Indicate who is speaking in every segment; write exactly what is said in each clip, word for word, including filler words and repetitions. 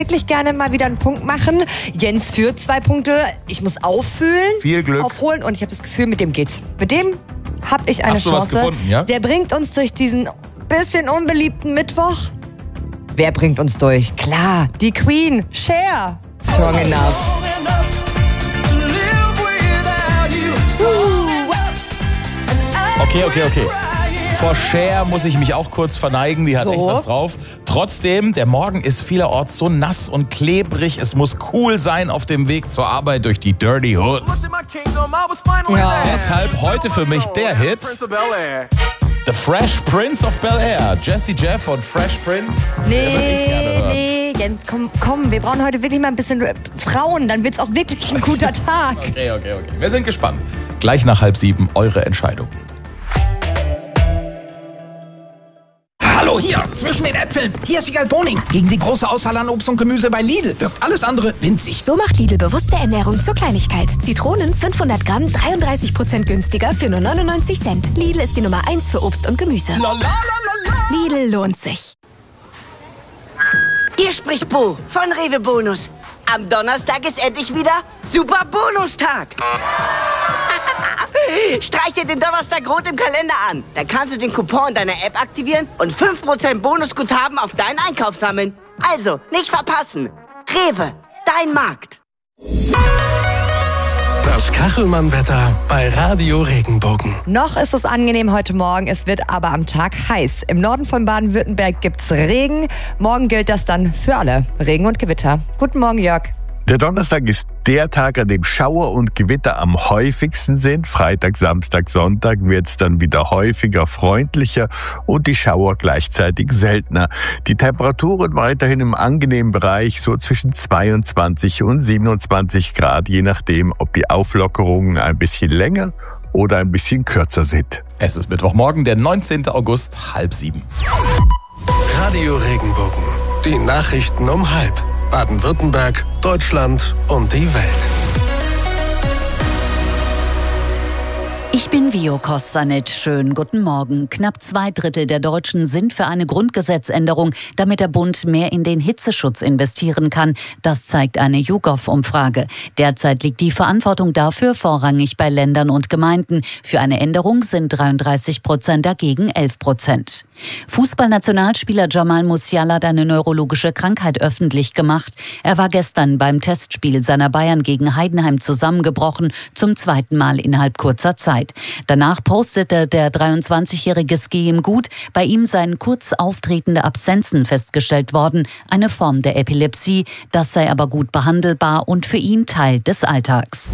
Speaker 1: wirklich gerne mal wieder einen Punkt machen. Jens führt zwei Punkte. Ich muss auffüllen,
Speaker 2: viel Glück,
Speaker 1: aufholen und ich habe das Gefühl, mit dem geht's. Mit dem habe ich eine
Speaker 2: Hast du
Speaker 1: Chance.
Speaker 2: Was gefunden, ja?
Speaker 1: Der bringt uns durch diesen bisschen unbeliebten Mittwoch. Wer bringt uns durch? Klar, die Queen, Cher. Strong enough.
Speaker 2: Okay, okay, okay. Vor Cher muss ich mich auch kurz verneigen, die hat
Speaker 1: so.
Speaker 2: echt was drauf. Trotzdem, der Morgen ist vielerorts so nass und klebrig. Es muss cool sein auf dem Weg zur Arbeit durch die Dirty Hood.
Speaker 1: Ja.
Speaker 2: Deshalb heute für mich der Hit The Fresh Prince of Bel-Air. Jessie Jeff und Fresh Prince.
Speaker 1: Nee, nee, Jens, komm, komm, wir brauchen heute wirklich mal ein bisschen Frauen, dann wird's auch wirklich ein guter Tag.
Speaker 2: Okay, okay, okay. Wir sind gespannt. Gleich nach halb sieben eure Entscheidung.
Speaker 3: Hallo, hier, zwischen den Äpfeln. Hier ist Wiegald Boning. Gegen die große Auswahl an Obst und Gemüse bei Lidl wirkt alles andere winzig.
Speaker 4: So macht Lidl bewusste Ernährung zur Kleinigkeit. Zitronen fünfhundert Gramm, dreiunddreißig Prozent günstiger für nur neunundneunzig Cent. Lidl ist die Nummer eins für Obst und Gemüse.
Speaker 3: La, la, la, la.
Speaker 4: Lidl lohnt sich.
Speaker 5: Hier spricht Bo von Rewe Bonus. Am Donnerstag ist endlich wieder Super Bonustag. Streich dir den Donnerstag rot im Kalender an. Dann kannst du den Coupon in deiner App aktivieren und fünf Prozent Bonusguthaben auf deinen Einkauf sammeln. Also, nicht verpassen. Rewe, dein Markt.
Speaker 6: Das Kachelmann-Wetter bei Radio Regenbogen.
Speaker 1: Noch ist es angenehm heute Morgen, es wird aber am Tag heiß. Im Norden von Baden-Württemberg gibt's Regen. Morgen gilt das dann für alle. Regen und Gewitter. Guten Morgen, Jörg.
Speaker 7: Der Donnerstag ist der Tag, an dem Schauer und Gewitter am häufigsten sind. Freitag, Samstag, Sonntag wird es dann wieder häufiger, freundlicher und die Schauer gleichzeitig seltener. Die Temperaturen weiterhin im angenehmen Bereich, so zwischen zweiundzwanzig und siebenundzwanzig Grad, je nachdem, ob die Auflockerungen ein bisschen länger oder ein bisschen kürzer sind.
Speaker 2: Es ist Mittwochmorgen, der neunzehnten August, halb sieben.
Speaker 6: Radio Regenbogen. Die Nachrichten um halb. Baden-Württemberg, Deutschland und die Welt.
Speaker 8: Ich bin Vio Kostanic. Schönen guten Morgen. Knapp zwei Drittel der Deutschen sind für eine Grundgesetzänderung, damit der Bund mehr in den Hitzeschutz investieren kann. Das zeigt eine YouGov-Umfrage. Derzeit liegt die Verantwortung dafür vorrangig bei Ländern und Gemeinden. Für eine Änderung sind dreiunddreißig Prozent dagegen elf Prozent. Fußballnationalspieler Jamal Musiala hat eine neurologische Krankheit öffentlich gemacht. Er war gestern beim Testspiel seiner Bayern gegen Heidenheim zusammengebrochen, zum zweiten Mal innerhalb kurzer Zeit. Danach postete der dreiundzwanzigjährige Es gehe ihm gut. Bei ihm seien kurz auftretende Absenzen festgestellt worden, eine Form der Epilepsie. Das sei aber gut behandelbar und für ihn Teil des Alltags.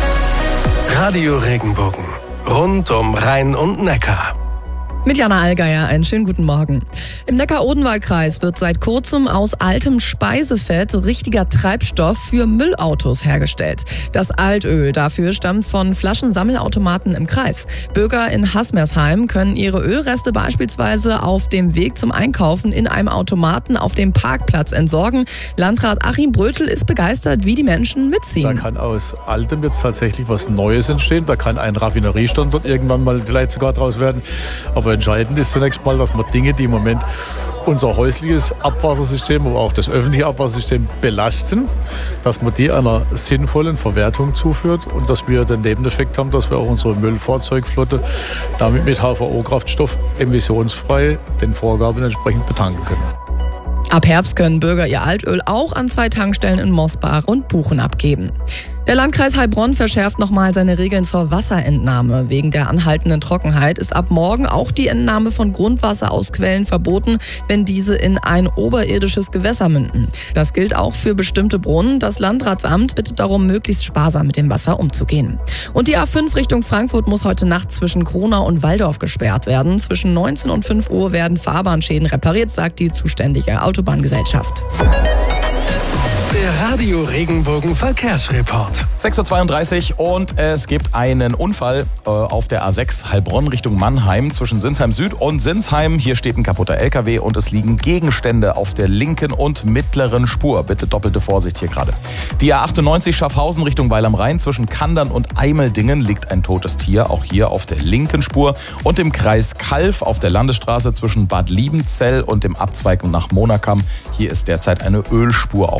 Speaker 6: Radio Regenbogen. Rund um Rhein und Neckar.
Speaker 9: Mit Jana Allgeier, einen schönen guten Morgen. Im Neckar-Odenwald-Kreis wird seit kurzem aus altem Speisefett richtiger Treibstoff für Müllautos hergestellt. Das Altöl dafür stammt von Flaschensammelautomaten im Kreis. Bürger in Haßmersheim können ihre Ölreste beispielsweise auf dem Weg zum Einkaufen in einem Automaten auf dem Parkplatz entsorgen. Landrat Achim Brötel ist begeistert, wie die Menschen mitziehen.
Speaker 10: Da kann aus Altem jetzt tatsächlich was Neues entstehen. Da kann ein Raffineriestandort irgendwann mal vielleicht sogar draus werden. Aber entscheidend ist zunächst mal, dass man Dinge, die im Moment unser häusliches Abwassersystem, aber auch das öffentliche Abwassersystem belasten, dass man die einer sinnvollen Verwertung zuführt und dass wir den Nebeneffekt haben, dass wir auch unsere Müllfahrzeugflotte damit mit H V O-Kraftstoff emissionsfrei den Vorgaben entsprechend betanken können.
Speaker 9: Ab Herbst können Bürger ihr Altöl auch an zwei Tankstellen in Mosbach und Buchen abgeben. Der Landkreis Heilbronn verschärft nochmal seine Regeln zur Wasserentnahme. Wegen der anhaltenden Trockenheit ist ab morgen auch die Entnahme von Grundwasser aus Quellen verboten, wenn diese in ein oberirdisches Gewässer münden. Das gilt auch für bestimmte Brunnen. Das Landratsamt bittet darum, möglichst sparsam mit dem Wasser umzugehen. Und die A fünf Richtung Frankfurt muss heute Nacht zwischen Kronau und Walldorf gesperrt werden. Zwischen neunzehn und fünf Uhr werden Fahrbahnschäden repariert, sagt die zuständige Autobahngesellschaft.
Speaker 6: Der Radio Regenbogen Verkehrsreport.
Speaker 2: sechs Uhr zweiunddreißig und es gibt einen Unfall äh, auf der A sechs Heilbronn Richtung Mannheim zwischen Sinsheim Süd und Sinsheim. Hier steht ein kaputter L K W und es liegen Gegenstände auf der linken und mittleren Spur. Bitte doppelte Vorsicht hier gerade. Die A achtundneunzig Schaffhausen Richtung Weil am Rhein zwischen Kandern und Eimeldingen liegt ein totes Tier, auch hier auf der linken Spur. Und im Kreis Calw auf der Landesstraße zwischen Bad Liebenzell und dem Abzweigung nach Monakam. Hier ist derzeit eine Ölspur auf